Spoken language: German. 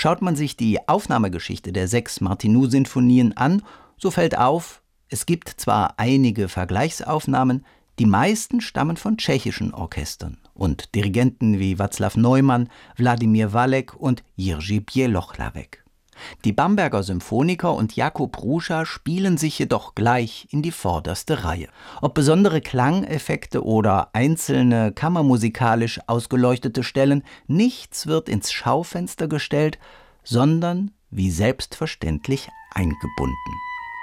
Schaut man sich die Aufnahmegeschichte der 6 Martinů-Sinfonien an, so fällt auf, es gibt zwar einige Vergleichsaufnahmen, die meisten stammen von tschechischen Orchestern und Dirigenten wie Václav Neumann, Wladimír Valek und Jiří Bělohlávek. Die Bamberger Symphoniker und Jakub Hruša spielen sich jedoch gleich in die vorderste Reihe. Ob besondere Klangeffekte oder einzelne kammermusikalisch ausgeleuchtete Stellen, nichts wird ins Schaufenster gestellt, sondern wie selbstverständlich eingebunden.